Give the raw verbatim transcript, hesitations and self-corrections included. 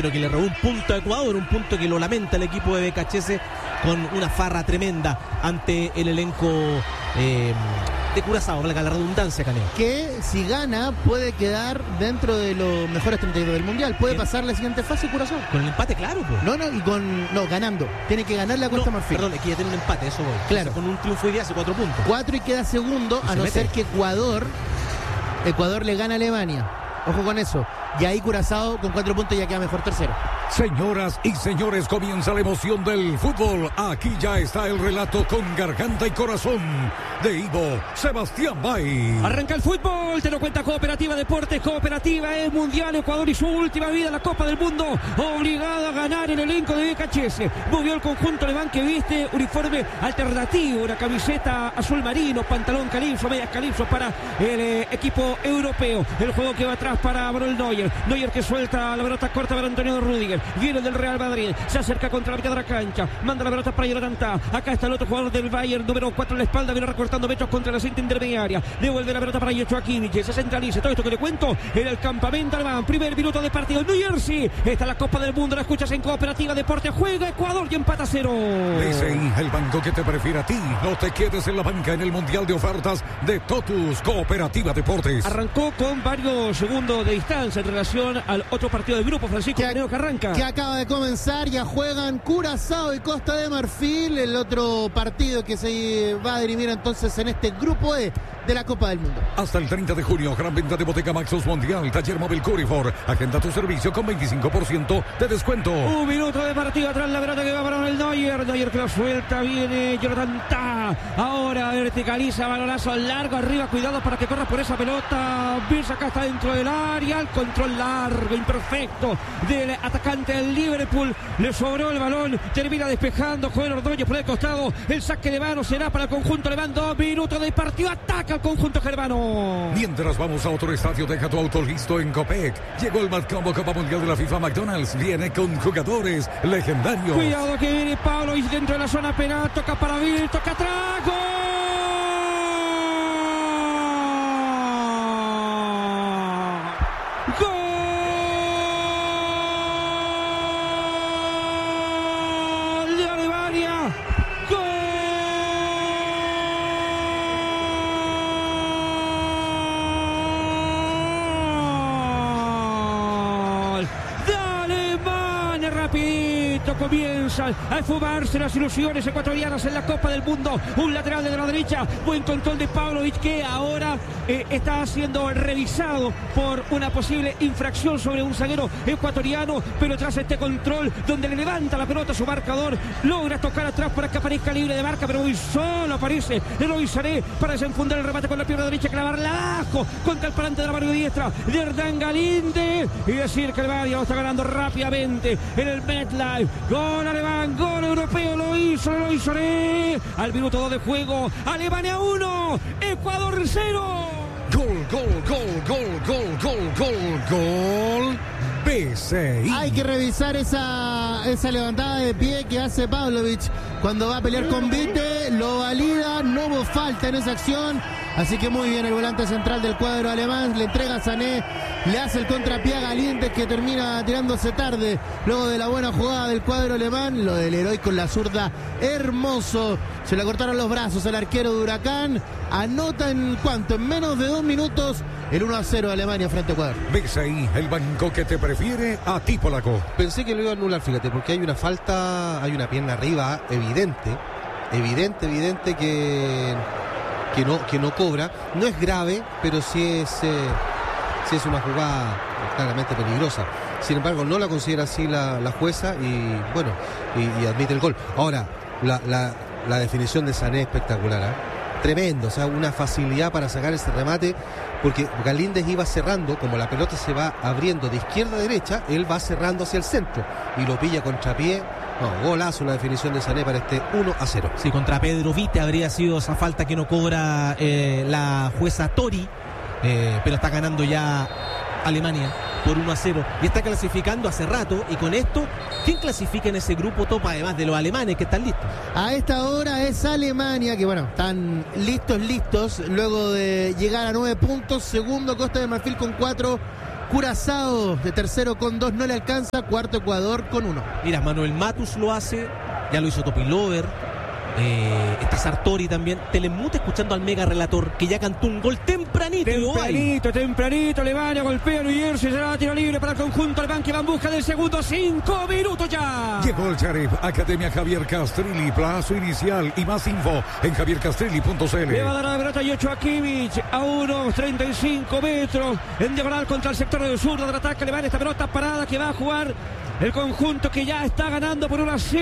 pero que le robó un punto a Ecuador, un punto que lo lamenta el equipo de B K H S con una farra tremenda ante el elenco eh, de Curazao, valga la redundancia, Caneo. Que si gana puede quedar dentro de los mejores treinta y dos del Mundial, puede ¿Qué? pasar la siguiente fase Curazao. Con el empate, claro, pues. No, no, y con, no, ganando, tiene que ganar la Costa No, Marfil. perdón, es que ya tiene un empate, eso voy. Claro. Entonces, con un triunfo hoy día hace cuatro puntos. Cuatro y queda segundo, Y a se no mete. ser que Ecuador, Ecuador le gana a Alemania. Ojo con eso. Y ahí Curazao con cuatro puntos ya queda mejor tercero. Señoras y señores, comienza la emoción del fútbol. Aquí ya está el relato con garganta y corazón de Ivo Sebastián Bay. Arranca el fútbol, te lo cuenta Cooperativa Deportes. Cooperativa es Mundial Ecuador y su última vida en la Copa del Mundo. Obligado a ganar el elenco de B K H S. Movió el conjunto alemán que viste uniforme alternativo, una camiseta azul marino, pantalón calipso, medias calipso para el eh, equipo europeo. El juego que va atrás para Manuel Neuer. Neuer que suelta la pelota corta para Antonio Rüdiger. Viene del Real Madrid, se acerca contra la mitad de la cancha, manda la pelota para Jonathan Tah. Acá está el otro jugador del Bayern, número cuatro en la espalda, viene recortando metros contra la cinta intermediaria. Devuelve la pelota para Joshua Kimmich, se centraliza. Todo esto que le cuento en el campamento alemán. Primer minuto de partido. New Jersey, está la Copa del Mundo, la escuchas en Cooperativa Deportes. Juega Ecuador y empata cero. B C I, el banco que te prefiere a ti. No te quedes en la banca en el Mundial de Ofertas de Totus Cooperativa Deportes. Arrancó con varios segundos de distancia en relación al otro partido del grupo, Francisco Que, Caneo, que arranca. que acaba de comenzar, ya juegan Curazao y Costa de Marfil, el otro partido que se va a dirimir entonces en este grupo E de la Copa del Mundo. Hasta el treinta de junio, gran venta de Bottega Maxus Mundial, Taller Móvil Curifor. Agenda tu servicio con veinticinco por ciento de descuento. Un minuto de partido atrás, la pelota que va para el Neuer. Neuer que la suelta, viene Jonathan Tah. Ahora verticaliza, balonazo largo arriba, cuidado para que corra por esa pelota. Birsa acá está dentro del área, el control largo, imperfecto del atacante del Liverpool. Le sobró el balón, termina despejando Joel Ordóñez por el costado. El saque de mano será para el conjunto alemán. Dos minutos de partido, ataca el conjunto germano. Mientras vamos a otro estadio, deja tu auto listo en Copec. Llegó el Mad Combo Copa Mundial de la FIFA. McDonald's viene con jugadores legendarios. Cuidado que viene Pablo y dentro de la zona penal, toca para Bill, toca atrás, ¡gol! ¡Gol! De Alemania, ¡gol! De Alemania, rapidito comienzan a esfumarse las ilusiones ecuatorianas en la Copa del Mundo. Un lateral de la derecha, buen control de Pavlovic, que ahora eh, está siendo revisado por una posible infracción sobre un zaguero ecuatoriano, pero tras este control donde le levanta la pelota a su marcador, logra tocar atrás para que aparezca libre de marca, pero muy solo aparece Eloy Sané para desenfundar el remate con la pierna derecha, clavarla abajo contra el parante de la mano diestra de Hernán Galinde y decir que el Bayern lo está ganando rápidamente en el MetLife. Gol alemán, gol europeo, lo hizo, lo hizo Sané al minuto dos de juego. Alemania uno, Ecuador cero. Gol, gol, gol, gol, gol, gol, gol, gol. B C I. Hay que revisar esa, esa levantada de pie que hace Pavlovic cuando va a pelear con Vite, lo valida, no hubo falta en esa acción, así que muy bien el volante central del cuadro alemán, le entrega a Sané, le hace el contrapié a Galíndez que termina tirándose tarde, luego de la buena jugada del cuadro alemán, lo del héroe con la zurda, hermoso, se le cortaron los brazos al arquero de Huracán, anota en cuánto, en menos de dos minutos, el uno a cero de Alemania frente a Ecuador. B C I, el banco que te prefiere a ti, polaco. Pensé que lo iba a anular, fíjate, porque hay una falta, hay una pierna arriba evidente, evidente, evidente que, que, no, que no cobra. No es grave, pero sí es, eh, sí es una jugada claramente peligrosa. Sin embargo, no la considera así la, la jueza y, bueno, y, y admite el gol. Ahora, la, la, la definición de Sané es espectacular, ¿eh? Tremendo, o sea, una facilidad para sacar ese remate, porque Galíndez iba cerrando, como la pelota se va abriendo de izquierda a derecha, él va cerrando hacia el centro y lo pilla contrapié. No, golazo la definición de Sané para este uno a cero. Sí, contra Pedro Vite habría sido esa falta que no cobra eh, la jueza Tori, eh, pero está ganando ya Alemania por uno a cero y está clasificando hace rato, y con esto, ¿quién clasifica en ese grupo top además de los alemanes que están listos? A esta hora es Alemania, que bueno, están listos, listos, luego de llegar a nueve puntos, segundo Costa de Marfil con cuatro, Curazao de tercero con dos, no le alcanza. Cuarto Ecuador con uno. Mira, Manuel Matus lo hace, ya lo hizo Topilover. Eh, está Sartori también. Telemute escuchando al mega relator que ya cantó un gol tempranito. Tempranito, tempranito. Alemania golpea a New Jersey. Será tiro libre para el conjunto alemán que va en busca del segundo. Cinco minutos ya. Llegó el Sheriff, Academia Javier Castrilli, plazo inicial y más info en javier castrilli punto c l. Le va a dar la pelota Yocho a Kimmich a unos treinta y cinco metros en diagonal contra el sector del sur del ataque alemán. Esta pelota parada que va a jugar el conjunto que ya está ganando por una serie.